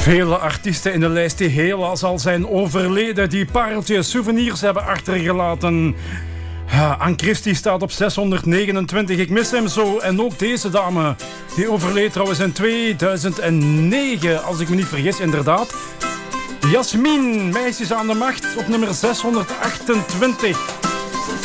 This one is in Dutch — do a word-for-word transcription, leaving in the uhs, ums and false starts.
Vele artiesten in de lijst die helaas al zijn overleden, die pareltjes, souvenirs hebben achtergelaten. Ja, Ann Christie staat op zeshonderdnegenentwintig. Ik mis hem zo. En ook deze dame. Die overleed trouwens in tweeduizend negen. Als ik me niet vergis, inderdaad. Jasmin, Meisjes aan de Macht op nummer zeshonderdachtentwintig.